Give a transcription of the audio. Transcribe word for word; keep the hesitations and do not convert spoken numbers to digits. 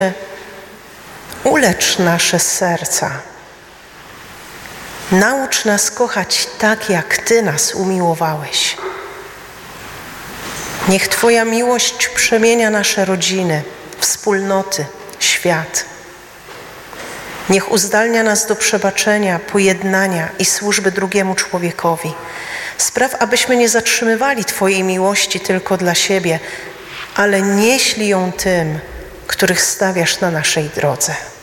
ulecz nasze serca. Naucz nas kochać tak, jak Ty nas umiłowałeś. Niech Twoja miłość przemienia nasze rodziny, wspólnoty, świat. Niech uzdalnia nas do przebaczenia, pojednania i służby drugiemu człowiekowi. Spraw, abyśmy nie zatrzymywali Twojej miłości tylko dla siebie, ale nieśli ją tym, których stawiasz na naszej drodze.